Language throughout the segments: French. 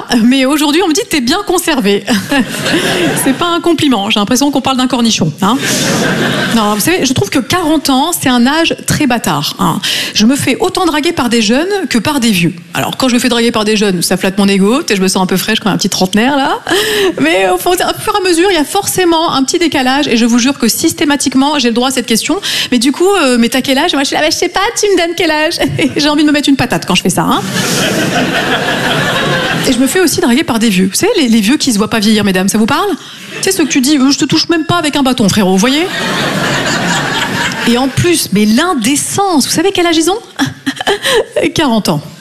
mais aujourd'hui on me dit que t'es bien conservé. C'est pas un compliment, j'ai l'impression qu'on parle d'un cornichon. Hein. Non, vous savez, je trouve que 40 ans, c'est un âge très bâtard. Hein. Je me fais autant draguer par des jeunes que par des vieux. Alors quand je me fais draguer par des jeunes, ça flatte mon ego, je me sens un peu fraîche comme un petit trentenaire là. Mais au fur et à mesure, il y a forcément un petit décalage et je vous jure que systématiquement, j'ai le droit à cette question. Mais du coup, mais t'as quel âge? Moi je suis là, je sais pas, tu me donnes quel âge? Et j'ai envie de me mettre une patate quand je fais ça. Hein. Et je me fais aussi draguer par des vieux. Vous savez, les vieux qui se voient pas vieillir, mesdames, ça vous parle? Tu sais, ceux que tu dis, je te touche même pas avec un bâton, frérot, vous voyez? Et en plus, mais l'indécence, vous savez quel âge ils ont? 40 ans.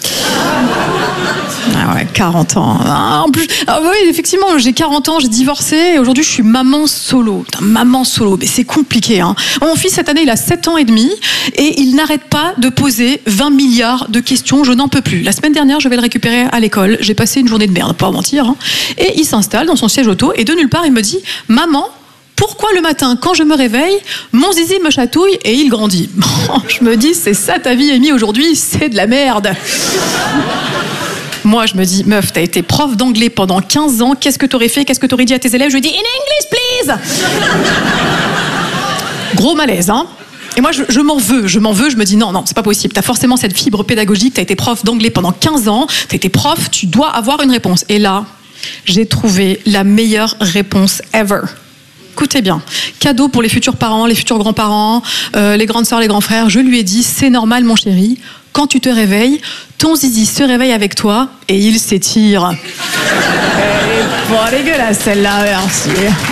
Ah ouais, 40 ans. En plus, oui, effectivement, j'ai 40 ans, j'ai divorcé et aujourd'hui je suis maman solo. Maman solo, mais c'est compliqué. Hein. Mon fils, cette année, il a 7 ans et demi et il n'arrête pas de poser 20 milliards de questions. Je n'en peux plus. La semaine dernière, je vais le récupérer à l'école. J'ai passé une journée de merde, pas mentir. Hein. Et il s'installe dans son siège auto et de nulle part, il me dit « Maman, pourquoi le matin, quand je me réveille, mon zizi me chatouille et il grandit ?» Bon, je me dis, c'est ça ta vie, Amy, aujourd'hui, c'est de la merde. Moi, je me dis, meuf, t'as été prof d'anglais pendant 15 ans, qu'est-ce que t'aurais fait, qu'est-ce que t'aurais dit à tes élèves? Je lui dis, in English, please. Gros malaise, hein. Et moi, je m'en veux, je me dis, non, c'est pas possible, t'as forcément cette fibre pédagogique, t'as été prof d'anglais pendant 15 ans, t'as été prof, tu dois avoir une réponse. Et là, j'ai trouvé la meilleure réponse ever. Écoutez bien, cadeau pour les futurs parents, les futurs grands-parents, les grandes sœurs, les grands frères. Je lui ai dit, c'est normal mon chéri, quand tu te réveilles, ton zizi se réveille avec toi et il s'étire. Elle est pas dégueulasse celle-là, merci.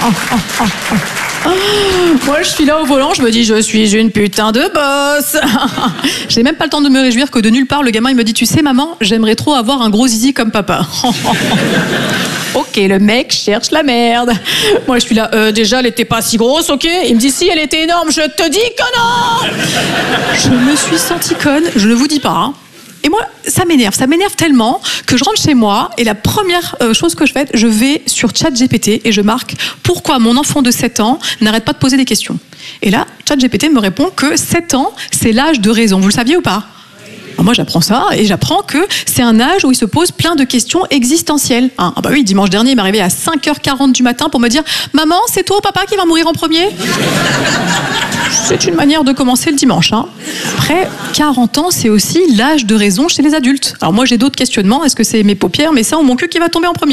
Moi je suis là au volant, je me dis je suis une putain de boss. J'ai même pas le temps de me réjouir que de nulle part le gamin il me dit tu sais maman, j'aimerais trop avoir un gros zizi comme papa. Ok, le mec cherche la merde. Moi je suis là, déjà elle était pas si grosse, ok. Il me dit si elle était énorme, je te dis que non. Je me suis sentie conne, je ne vous dis pas. Hein. Et moi, ça m'énerve tellement que je rentre chez moi et la première chose que je fais, je vais sur ChatGPT et je marque pourquoi mon enfant de 7 ans n'arrête pas de poser des questions. Et là, ChatGPT me répond que 7 ans, c'est l'âge de raison. Vous le saviez ou pas ? Alors moi, j'apprends ça et j'apprends que c'est un âge où il se pose plein de questions existentielles. Ah bah oui, dimanche dernier, il m'est arrivé à 5h40 du matin pour me dire « Maman, c'est toi ou papa qui va mourir en premier ?» C'est une manière de commencer le dimanche. Hein. Après, 40 ans, c'est aussi l'âge de raison chez les adultes. Alors moi, j'ai d'autres questionnements. Est-ce que c'est mes paupières, mes seins ou mon cul qui va tomber en premier ?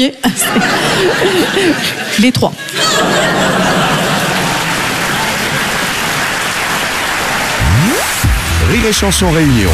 Les trois. Rire et Chanson Réunion.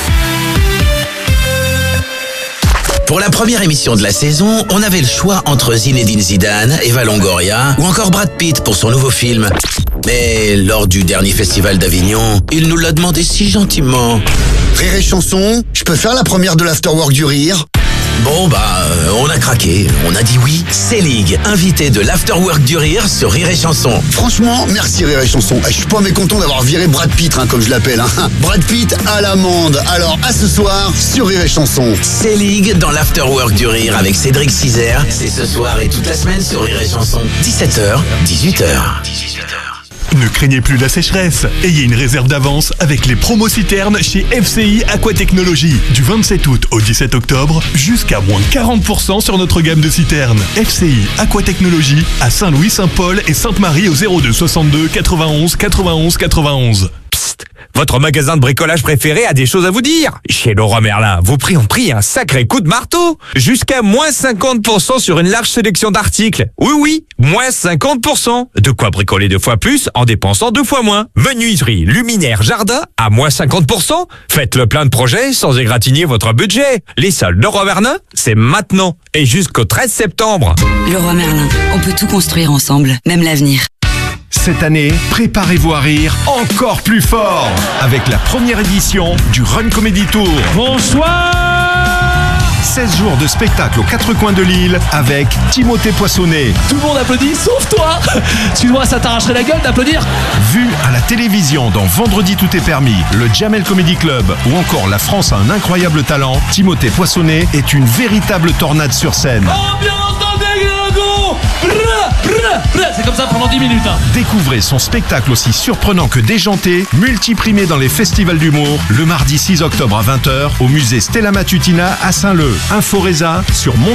Pour la première émission de la saison, on avait le choix entre Zinedine Zidane, Eva Longoria ou encore Brad Pitt pour son nouveau film. Mais lors du dernier festival d'Avignon, il nous l'a demandé si gentiment. Rire et Chanson, je peux faire la première de l'Afterwork du Rire ? Bon on a craqué, on a dit oui. C-League, invité de l'Afterwork du Rire sur Rire et Chanson. Franchement, merci Rire et Chanson. Je suis pas mécontent d'avoir viré Brad Pitt, comme je l'appelle. Brad Pitt à l'amende. Alors à ce soir sur Rire et Chanson. C-League dans l'Afterwork du Rire avec Cédric Cizer. C'est ce soir et toute la semaine sur Rire et Chanson. 17h, 18h. Ne craignez plus la sécheresse. Ayez une réserve d'avance avec les promos citernes chez FCI Aquatechnologie. Du 27 août au 17 octobre, jusqu'à moins 40% sur notre gamme de citernes. FCI Aquatechnologie à Saint-Louis, Saint-Paul et Sainte-Marie au 02 62 91 91 91. Psst, votre magasin de bricolage préféré a des choses à vous dire. Chez Leroy Merlin, vos prix ont pris un sacré coup de marteau. Jusqu'à moins 50% sur une large sélection d'articles. Oui, moins 50%. De quoi bricoler 2 fois plus en dépensant 2 fois moins. Menuiserie, luminaire, jardin à moins 50%. Faites le plein de projets sans égratigner votre budget. Les soldes Leroy Merlin, c'est maintenant et jusqu'au 13 septembre. Leroy Merlin, on peut tout construire ensemble, même l'avenir. Cette année, préparez-vous à rire encore plus fort avec la première édition du Run Comedy Tour. Bonsoir! 16 jours de spectacle aux 4 coins de l'île avec Timothée Poissonnet. Tout le monde applaudit, sauf toi! Excuse-moi, ça t'arracherait la gueule d'applaudir? Vu à la télévision dans Vendredi tout est permis, le Jamel Comedy Club ou encore La France a un incroyable talent, Timothée Poissonnet est une véritable tornade sur scène. Ambiance dans des glingos! C'est comme ça pendant 10 minutes. Hein. Découvrez son spectacle aussi surprenant que déjanté, multiprimé dans les festivals d'humour, le mardi 6 octobre à 20h au musée Stella Matutina à Saint-Leu. Inforesa sur